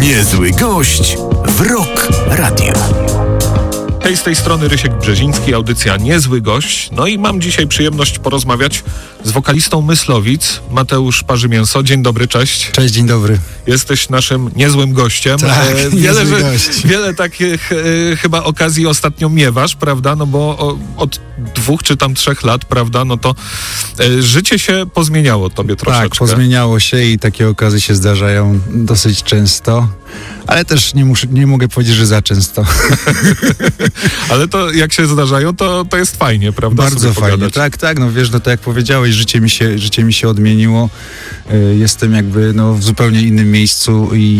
Niezły gość w Rock Radio. Hej, z tej strony Rysiek Brzeziński, audycja Niezły Gość. No i mam dzisiaj przyjemność porozmawiać z wokalistą Myslowic, Mateusz Parzymięso. Dzień dobry, cześć. Cześć, dzień dobry. Jesteś naszym niezłym gościem. Tak, wiele takich chyba okazji ostatnio miewasz, prawda? No bo od 2 czy tam 3 lat, prawda? No to życie się pozmieniało tobie troszeczkę. Tak, pozmieniało się i takie okazje się zdarzają dosyć często. Ale też nie mogę powiedzieć, że za często. Ale to jak się zdarzają, to jest fajnie, prawda? Bardzo fajnie, tak, no wiesz, no to jak powiedziałeś, życie mi się odmieniło. Jestem jakby w zupełnie innym miejscu i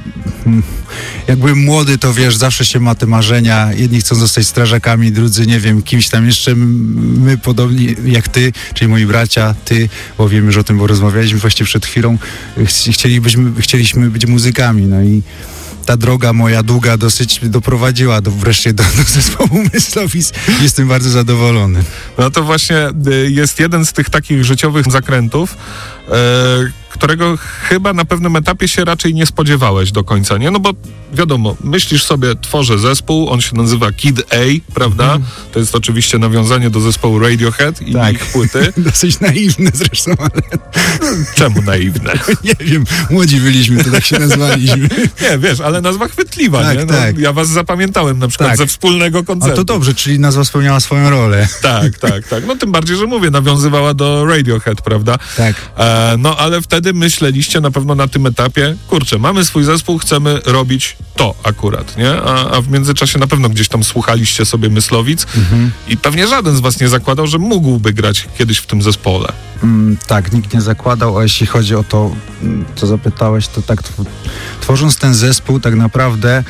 jakby młody, to wiesz, zawsze się ma te marzenia. Jedni chcą zostać strażakami, drudzy, nie wiem, kimś tam jeszcze. My podobni jak ty, czyli moi bracia, ty, bo wiemy, że o tym rozmawialiśmy właśnie przed chwilą. Chcieliśmy być muzykami, no i ta droga moja długa dosyć doprowadziła wreszcie do zespołu Myslowic. Jestem bardzo zadowolony. No to właśnie jest jeden z tych takich życiowych zakrętów, którego chyba na pewnym etapie się raczej nie spodziewałeś do końca, nie? No bo wiadomo, myślisz sobie, tworzę zespół, on się nazywa Kid A, prawda? To jest oczywiście nawiązanie do zespołu Radiohead i ich płyty. Dosyć naiwne zresztą, ale... Czemu naiwne? Nie wiem, młodzi byliśmy, to tak się nazwaliśmy. Nie, wiesz, ale nazwa chwytliwa, tak, nie? No, tak. Ja was zapamiętałem na przykład ze wspólnego koncertu. A to dobrze, czyli nazwa spełniała swoją rolę. Tak. No tym bardziej, że mówię, nawiązywała do Radiohead, prawda? Tak. No ale wtedy myśleliście na pewno na tym etapie, kurczę, mamy swój zespół, chcemy robić to akurat, nie? A w międzyczasie na pewno gdzieś tam słuchaliście sobie Myslowic i pewnie żaden z was nie zakładał, że mógłby grać kiedyś w tym zespole. Tak, nikt nie zakładał, a jeśli chodzi o to, co zapytałeś, to tak, tworząc ten zespół tak naprawdę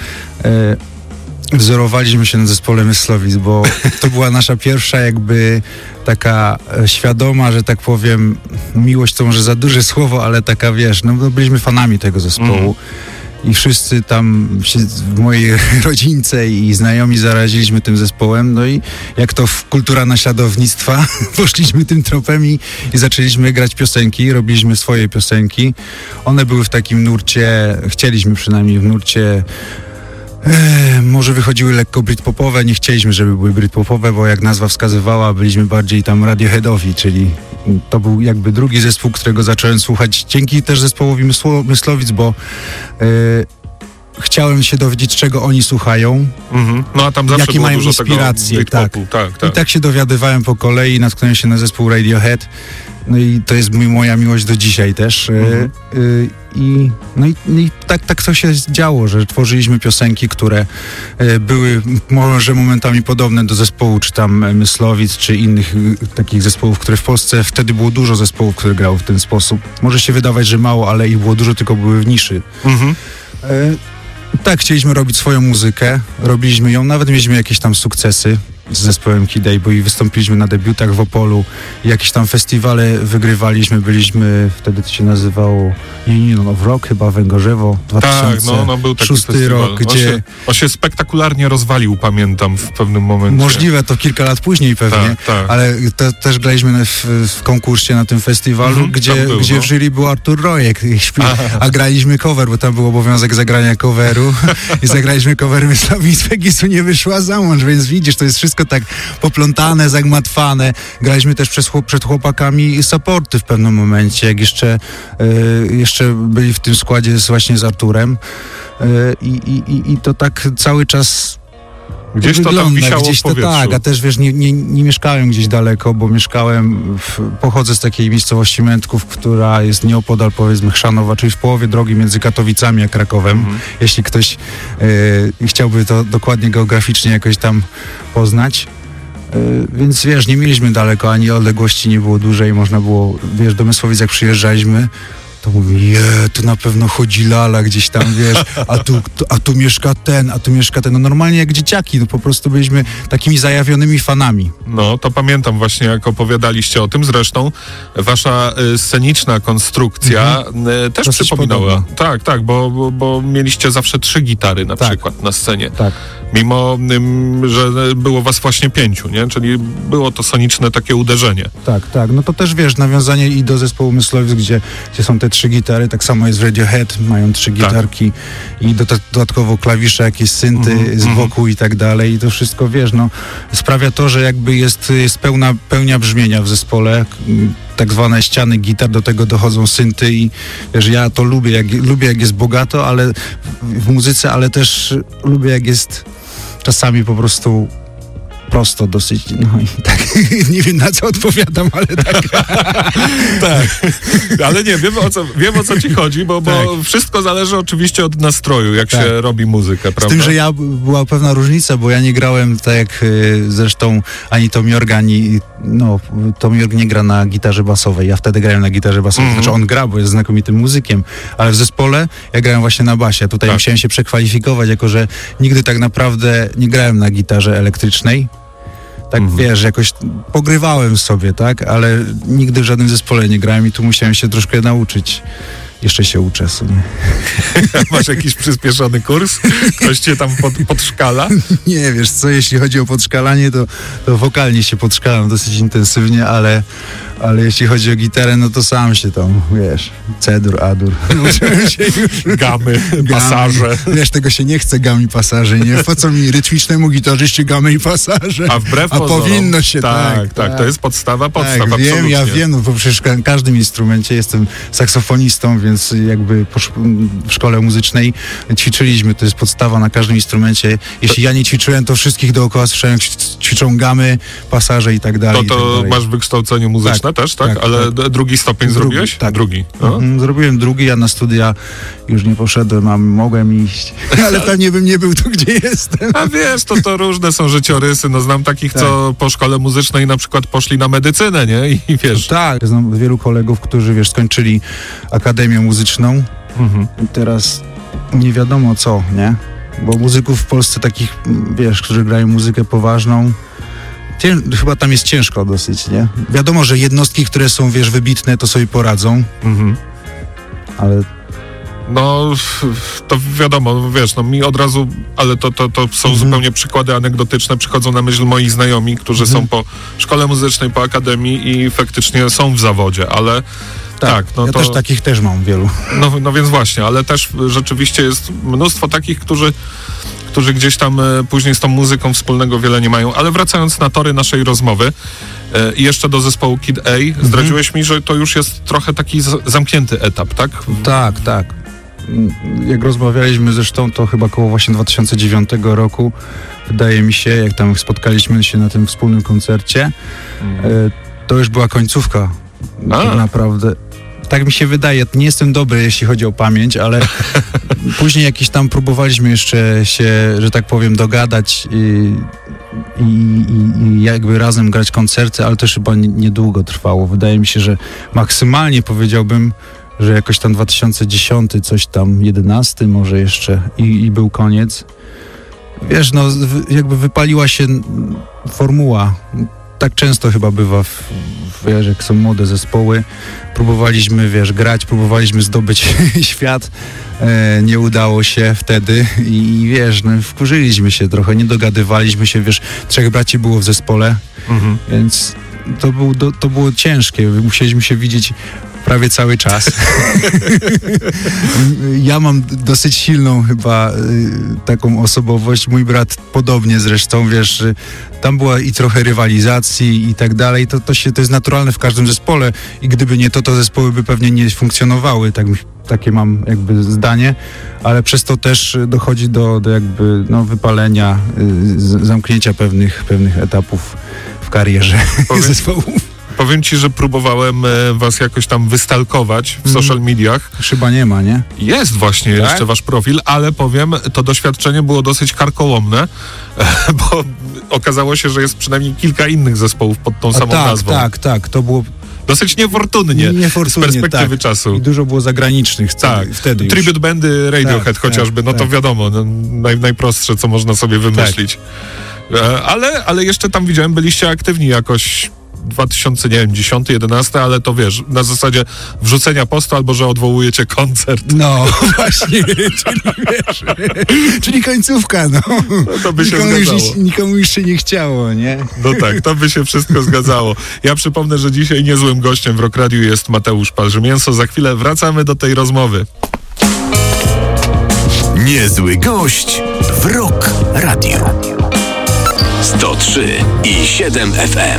wzorowaliśmy się na zespole Myslowic, bo to była nasza pierwsza jakby taka świadoma, że tak powiem, miłość to może za duże słowo, ale taka, wiesz, no byliśmy fanami tego zespołu. I wszyscy tam w mojej rodzince i znajomi zaraziliśmy tym zespołem, no i jak to kultura naśladownictwa, poszliśmy tym tropem i zaczęliśmy grać piosenki, robiliśmy swoje piosenki. One były w takim nurcie, chcieliśmy przynajmniej w nurcie, może wychodziły lekko britpopowe, nie chcieliśmy, żeby były britpopowe, bo jak nazwa wskazywała, byliśmy bardziej tam radioheadowi, czyli to był jakby drugi zespół, którego zacząłem słuchać dzięki też zespołowi Myslowic, bo chciałem się dowiedzieć, czego oni słuchają, no a tam zawsze jakie było mają dużo inspiracje. Tak. I tak się dowiadywałem po kolei, natknąłem się na zespół Radiohead, no i to jest moja miłość do dzisiaj też. I tak to się działo, że tworzyliśmy piosenki, które były może momentami podobne do zespołu, czy tam Myslowic, czy innych takich zespołów, które w Polsce wtedy było dużo zespołów, które grały w ten sposób. Może się wydawać, że mało, ale ich było dużo, tylko były w niszy. Tak, chcieliśmy robić swoją muzykę, robiliśmy ją, nawet mieliśmy jakieś tam sukcesy z zespołem Kid A, bo i wystąpiliśmy na debiutach w Opolu, jakieś tam festiwale wygrywaliśmy, byliśmy, wtedy to się nazywało Union of Rock, chyba Węgorzewo, 2006 Tak, był taki festiwal. rok, gdzie... On się spektakularnie rozwalił, pamiętam, w pewnym momencie. Możliwe, to kilka lat później pewnie, tak. Ale też graliśmy w konkursie na tym festiwalu, gdzie w jury był Artur Rojek, a graliśmy cover, bo tam był obowiązek zagrania coveru i zagraliśmy cover Myslowic, Pegisu nie wyszła za mąż, więc widzisz, to jest wszystko tak poplątane, zagmatwane. Graliśmy też przed chłopakami supporty w pewnym momencie, jak jeszcze byli w tym składzie właśnie z Arturem. I to tak cały czas gdzieś wygląda, to tam wisiało gdzieś w powietrzu. Tak, a też wiesz, nie mieszkałem gdzieś daleko, bo pochodzę z takiej miejscowości Mędków, która jest nieopodal, powiedzmy, Chrzanowa, czyli w połowie drogi między Katowicami a Krakowem. Jeśli ktoś chciałby to dokładnie geograficznie jakoś tam poznać. Więc wiesz, nie mieliśmy daleko, ani odległości nie było dużej, można było, wiesz, do Myslowic jak przyjeżdżaliśmy, to mówi, tu na pewno chodzi lala gdzieś tam, wiesz, a tu mieszka ten. No normalnie jak dzieciaki, no po prostu byliśmy takimi zajawionymi fanami. No, to pamiętam właśnie, jak opowiadaliście o tym. Zresztą wasza sceniczna konstrukcja też dosyć przypominała. podobna. Tak, bo mieliście zawsze 3 gitary na przykład na scenie. Tak. Mimo, że było was właśnie 5, nie? Czyli było to soniczne takie uderzenie. Tak. No to też, wiesz, nawiązanie i do zespołu Myslowic, gdzie są te 3 gitary, tak samo jest w Radiohead, mają 3 gitarki i dodatkowo klawisze, jakieś synty z boku i tak dalej. I to wszystko, wiesz, no, sprawia to, że jakby jest pełnia brzmienia w zespole, tak zwane ściany gitar, do tego dochodzą synty i wiesz, ja to lubię jak jest bogato, ale w muzyce, ale też lubię jak jest czasami po prostu prosto dosyć, no i tak, nie wiem na co odpowiadam, ale tak. Tak, ale nie, wiem o co ci chodzi, bo wszystko zależy oczywiście od nastroju, jak się robi muzykę, prawda? Z tym, że była pewna różnica, bo ja nie grałem tak jak zresztą ani Tom York, Tom York nie gra na gitarze basowej, ja wtedy grałem na gitarze basowej, znaczy on gra, bo jest znakomitym muzykiem, ale w zespole ja grałem właśnie na basie, tutaj musiałem się przekwalifikować, jako że nigdy tak naprawdę nie grałem na gitarze elektrycznej. Tak, wiesz, jakoś pogrywałem sobie, tak, ale nigdy w żadnym zespole nie grałem i tu musiałem się troszkę nauczyć. Jeszcze się uczę sobie. Masz jakiś przyspieszony kurs? Ktoś cię tam podszkala? Nie, wiesz co, jeśli chodzi o podszkalanie, to wokalnie się podszkalam dosyć intensywnie, ale jeśli chodzi o gitarę, no to sam się tam, wiesz, C-dur, A-dur. Nauczyłem się już. Gamy, pasaże. Wiesz, tego się nie chce, gamy, pasaże, nie? Po co mi rytmicznemu gitarzyście gamy i pasaże? A wbrew pozorom, powinno się, tak. To jest podstawa, absolutnie. Ja wiem, bo przecież w każdym instrumencie jestem saksofonistą, więc jakby w szkole muzycznej ćwiczyliśmy, to jest podstawa na każdym instrumencie. Jeśli ja nie ćwiczyłem, to wszystkich dookoła słyszałem, ćwiczą gamy, pasaże i tak dalej. To masz wykształcenie muzyczne też, tak? Ale drugi stopień zrobiłeś? Tak. Drugi. Zrobiłem drugi, ja na studia już nie poszedłem, a mogłem iść. Ale pewnie bym nie był tu, gdzie jestem. A wiesz, to różne są życiorysy. No znam takich, co po szkole muzycznej na przykład poszli na medycynę, nie? I wiesz. Tak, znam wielu kolegów, którzy, wiesz, skończyli akademię muzyczną i teraz nie wiadomo co, nie? Bo muzyków w Polsce takich, wiesz, którzy grają muzykę poważną, chyba tam jest ciężko dosyć, nie? Wiadomo, że jednostki, które są, wiesz, wybitne, to sobie poradzą, ale... No, to wiadomo, wiesz, mi od razu, ale to są zupełnie przykłady anegdotyczne, przychodzą na myśl moi znajomi, którzy są po szkole muzycznej, po akademii i faktycznie są w zawodzie, ale ja też takich też mam wielu. No więc właśnie, ale też rzeczywiście jest mnóstwo takich, którzy gdzieś tam później z tą muzyką wspólnego wiele nie mają. Ale wracając na tory naszej rozmowy i jeszcze do zespołu Kid A, zdradziłeś mi, że to już jest trochę taki zamknięty etap, tak? Tak. Jak rozmawialiśmy zresztą, to chyba koło właśnie 2009 roku, wydaje mi się, jak tam spotkaliśmy się na tym wspólnym koncercie, to już była końcówka. Tak naprawdę. Tak mi się wydaje. Nie jestem dobry, jeśli chodzi o pamięć, ale później jakiś tam próbowaliśmy jeszcze się, że tak powiem, dogadać i jakby razem grać koncerty, ale też chyba niedługo trwało. Wydaje mi się, że maksymalnie powiedziałbym, że jakoś tam 2010, coś tam 11 może jeszcze i był koniec. Wiesz, no jakby wypaliła się formuła. Tak często chyba bywa, wiesz, jak są młode zespoły. Próbowaliśmy, wiesz, grać, próbowaliśmy zdobyć świat. Nie udało się wtedy i wiesz, no, wkurzyliśmy się trochę, nie dogadywaliśmy się, wiesz, 3 braci było w zespole, więc to było ciężkie. Musieliśmy się widzieć prawie cały czas. Ja mam dosyć silną chyba taką osobowość, mój brat podobnie zresztą, wiesz, tam była i trochę rywalizacji i tak dalej, to jest naturalne w każdym zespole i gdyby nie to zespoły by pewnie nie funkcjonowały, takie mam jakby zdanie, ale przez to też dochodzi do jakby wypalenia, zamknięcia pewnych etapów w karierze zespołów. Powiem ci, że próbowałem was jakoś tam wystalkować w social mediach. Chyba nie ma, nie? Jest właśnie jeszcze wasz profil, ale powiem, to doświadczenie było dosyć karkołomne, bo okazało się, że jest przynajmniej kilka innych zespołów pod tą samą nazwą. Tak, to było... Dosyć niefortunnie z perspektywy czasu. I dużo było zagranicznych wtedy już. Tribute bandy Radiohead chociażby, to wiadomo, najprostsze, co można sobie wymyślić. Ale jeszcze tam widziałem, byliście aktywni jakoś 2010, 11, ale to wiesz, na zasadzie wrzucenia postu albo, że odwołujecie koncert. No, właśnie, czyli wiesz, czyli końcówka, no. To by się zgadzało. Nikomu już się nie chciało, nie? No tak, to by się wszystko zgadzało. Ja przypomnę, że dzisiaj niezłym gościem w Rock Radiu jest Mateusz Palżymięso. Za chwilę wracamy do tej rozmowy. Niezły gość w Rock Radiu. 103,7 FM.